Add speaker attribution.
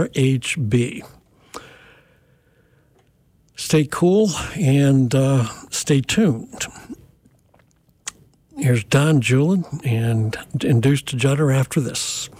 Speaker 1: RHB. Stay cool and stay tuned. Here's Don Julian and Induced to Judder after this.